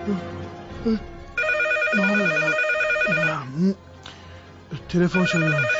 Ne oluyor ya? Telefon çalıyormuş.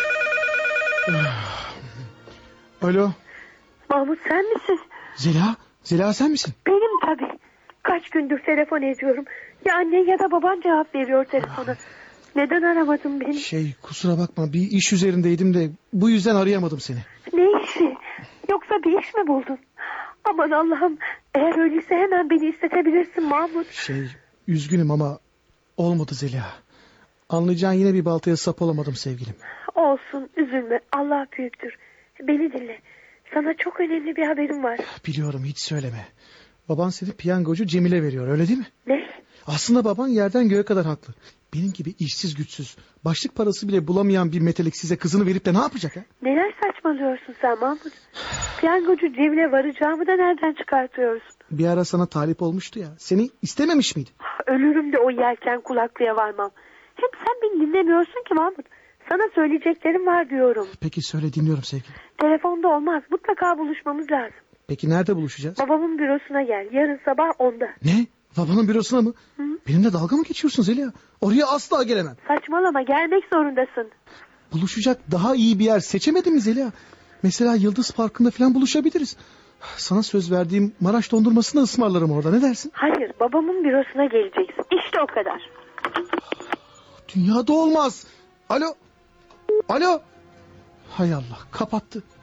Alo. Mahmut sen misin? Zeliha. Zeliha sen misin? Benim tabii. Kaç gündür telefon ediyorum. Ya annen ya da baban cevap veriyor telefona. Neden aramadın beni? Kusura bakma, bir iş üzerindeydim de bu yüzden arayamadım seni. Ne işi? Yoksa bir iş mi buldun? Aman Allah'ım, eğer öyleyse hemen beni istetebilirsin Mahmut. Üzgünüm ama olmadı Zeliha. Anlayacağın, yine bir baltaya sap olamadım sevgilim. Olsun, üzülme, Allah büyüktür. Beni dinle. Sana çok önemli bir haberim var. Biliyorum, hiç söyleme. Baban seni piyangocu Cemil'e veriyor, öyle değil mi? Ne? Aslında baban yerden göğe kadar haklı. Benim gibi işsiz güçsüz, başlık parası bile bulamayan bir metalik size kızını verip de ne yapacak ha? Neler saçmalıyorsun sen Mahmut? Piyangocu Cemil'e varacağımı da nereden çıkartıyorsun? Bir ara sana talip olmuştu ya. Seni istememiş miydi? Ölürüm de o yelken kulaklıya varmam. Hem sen beni dinlemiyorsun ki Mahmut. Sana söyleyeceklerim var diyorum. Peki söyle, dinliyorum sevgilim. Telefonda olmaz, mutlaka buluşmamız lazım. Peki nerede buluşacağız? Babamın bürosuna gel, yarın sabah 10'da. Ne? Babanın bürosuna mı? Hı? Benimle dalga mı geçiyorsun Zeliha? Oraya asla gelemem. Saçmalama, gelmek zorundasın. Buluşacak daha iyi bir yer seçemedin mi Zeliha? Mesela Yıldız Parkı'nda falan buluşabiliriz. Sana söz verdiğim Maraş dondurmasını ısmarlarım orada, ne dersin? Hayır, babamın bürosuna geleceksin. İşte o kadar. Dünyada olmaz. Alo. Alo. Hay Allah, kapattı.